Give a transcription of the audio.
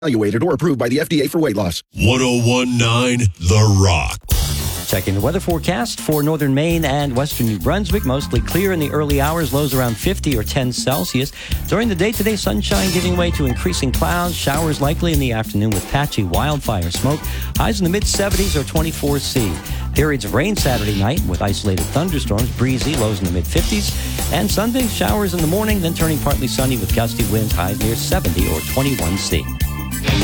Evaluated or approved by the FDA for weight loss. 101.9 The Rock. Checking the weather forecast for northern Maine and western New Brunswick. Mostly clear in the early hours, lows around 50 or 10 Celsius. During the day today, sunshine giving way to increasing clouds. Showers likely in the afternoon with patchy wildfire smoke. Highs in the mid-70s or 24 C. Periods of rain Saturday night with isolated thunderstorms. Breezy, lows in the mid-50s. And Sunday, showers in the morning, then turning partly sunny with gusty winds. Highs near 70 or 21 C.